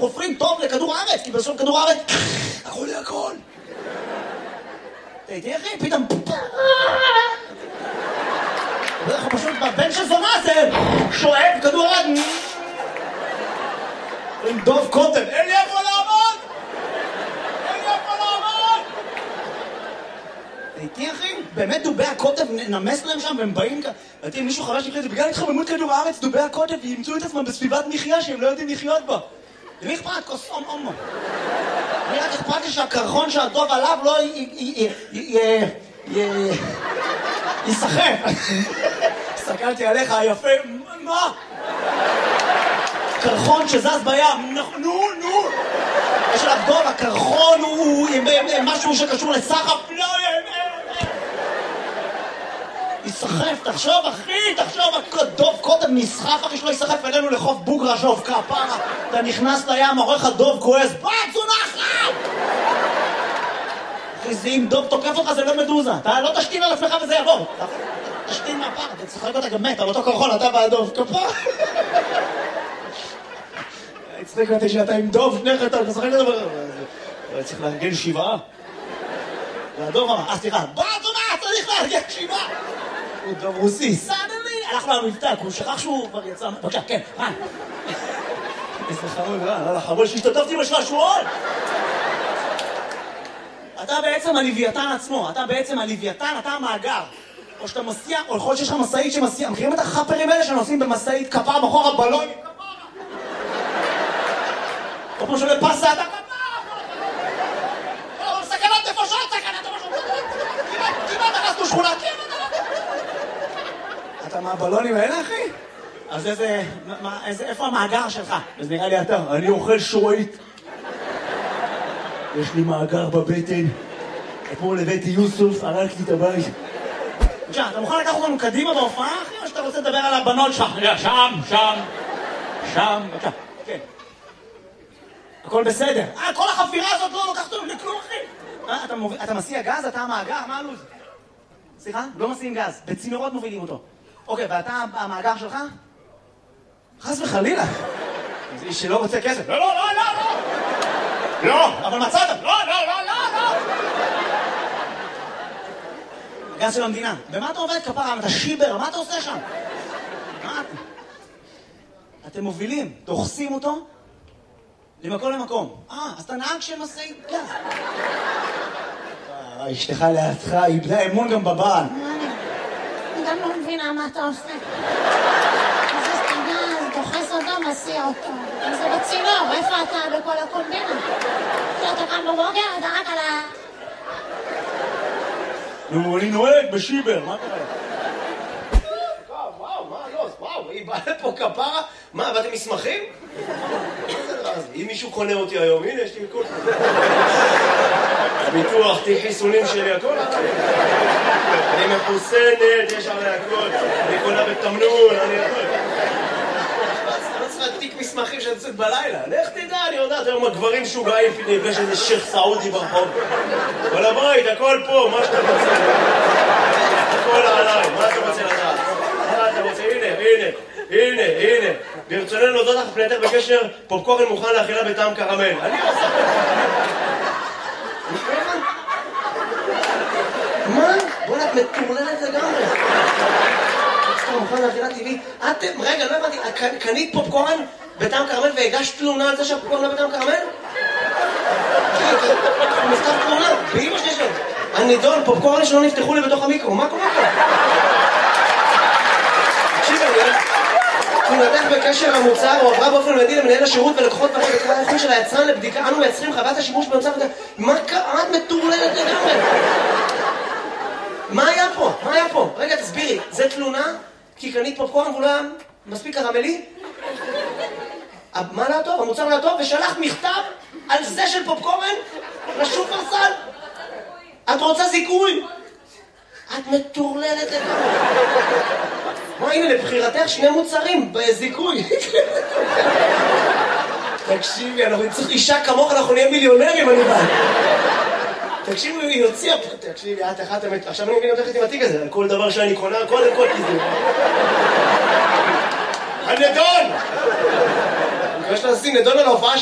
חופרים טוב לכדור הארץ, כי בסוף כדור הארץ הכל להכל. תראי אחי, פתאום... אנחנו פשוט בבן של זונה זה שואב כדור הארץ. עם דוב קוטן, אין לי איפה לעמוד! אין לי איפה לעמוד! תראי אחי, באמת דובי הקוטב נמס להם שם והם באים כאן. ראיתי אם מישהו חרש נכנס, בגלל התחממות כדור הארץ, דובי הקוטב ימצאו את עצמם בסביבת מחיה שהם לא יודעים לחיות בה. למי אכפת? כוס הומו. אני רק אכפת לי שהקרחון שהדוב עליו לא יסחף. הסתכלתי עליך היפה, מה? קרחון שזז בים, נו. יש עליו דוב, הקרחון הוא משהו שקשור לסחף, לא יסחף, תחשוב אחי, דוב קודם נסחף אחי שלא יסחף אלינו לחוף בוגרשוב כפרה. אתה נכנס לים, עורך הדוב כועס, תזונה אחת! אחי זה אם דוב תוקף אותך זה לא מדוזה, אתה לא תשתין על עצמך וזה יעבור. תשתין מהפר, אתה צחק אותה גם מת על אותו קרחון, אתה והדוב, כפרה. הצחק אותי שאתה עם דוב שניך, אתה משחק את זה, צריך לארגן 7. והדוב אמר, סליחה, תזונה, צריך לארגן 7. הוא דוב רוסי, סדלי, הלכנו למבטא, הוא שכח שהוא כבר יצא, בבקשה, כן, רן. איזה חמוד, רן, חמוד שהשתתפתי בשעשועון. אתה בעצם הלוויתן עצמו, אתה המאגר. או שאתה מסיע, או יכול שיש לך מסעית שמסיע, מכירים את החפרים האלה שנוסעים במסעית כפרה מאחור הבלון? או כמו שעולה פסה, אתה כפרה! או סכנת נפשות, כמעט הרסנו שכונה, אתה מהבלונים האלה, אחי? אז איפה המאגר שלך? אז נראה לי אתה, אני אוכל שורית. יש לי מאגר בבטן. אתמול הבאתי יוסוף, הרק לי את הבית. בבקשה, אתה מוכן לקחת אותנו קדימה בהופעה, אחי? או שאתה רוצה לדבר על הבנות שלך? שם, בבקשה, כן. הכל בסדר. כל החפירה הזאת לא לוקחת אותנו לכלום, אחי. אתה מסיע גז? אתה המאגר? מה הלו"ז? סליחה? לא מסיעים גז. בצינורות מובילים אותו. אוקיי, ואתה המאגר שלך? חס וחלילה. זה איש שלא רוצה כסף. לא, אבל מצאת. לא. גז של המדינה. במה אתה עובד כפרה? אתה שיבר, מה אתה עושה שם? אתם מובילים, דוחסים אותו למקום למקום. אז אתה נהג של משאית גז. אשתך לידך, איבדה אמון גם בבעל. אני גם לא מבינה מה אתה עושה. מזיז את הגז, דוחס אותו, מסיע אותו. זה בצינור, איפה אתה בכל הקומבינה? אתה קם בבוקר, אתה רק על ה... נו, אני נוהג בשיבר, מה קרה? וואו, היא באה לפה כפרה? מה, באתם מסמכים? אם מישהו קונה אותי היום, הנה, יש לי מכל... ביטוח, תיק חיסונים שלי, הכל. אני מחוסנת, יש עלי הכל. אני קונה בתמנון, אני הכל. לא צריכה תיק מסמכים שאני יוצאת בלילה. לך תדע, אני יודעת, היום הגברים שוגעים, נפגש איזה שייך סעודי ברחוב. כל הבית, הכל פה, מה שאתה רוצה. הכל עליי, מה אתה רוצה לדעת? מה אתה רוצה? הנה. ברצוננו להודות לך פנייתך בקשר, פופקורן מוכן לאכילה בטעם קרמל. אני עושה... מה? בוא'נה, את מטורללת לגמרי. פופקורן מוכן לאכילה טבעי. רגע, לא הבנתי, קנית פופקורן בטעם קרמל והגשת תלונה על זה שהפופקורן לא בטעם קרמל? הוא מכתב תלונה, באמא שלי שלו. הנידון, פופקורן שלא נפתחו לי בתוך המיקרו, מה קורה פה? תקשיב, תלונתך בקשר המוצר הועברה באופן מיידי למנהל השירות ולקוחות בקרת האיכות של היצרן לבדיקה. אנו מייצרים חוות השימוש במוצר וזה... מה קרה? את מטורללת לגמרי. מה היה פה? רגע, תסבירי. זה תלונה? כי קנית פופקורן והוא לא היה מספיק קרמלי? מה לא טוב? המוצר לא טוב? ושלחת מכתב על זה של פופקורן לשופרסל? את רוצה זיכוי? את מטורללת לגמרי. הנה, לבחירתך 2 מוצרים בזיכוי. תקשיבי, אנחנו צריך אישה כמוך, אנחנו נהיה מיליונרים, אני בא. תקשיבי, היא הוציאה פה. תקשיבי, את אחת אמת. עכשיו אני מבין אותך את עם התיק הזה, על כל דבר שאני קונה, קודם כל כזה. הנדון! אני מקווה שאתה נשים נדון על ההופעה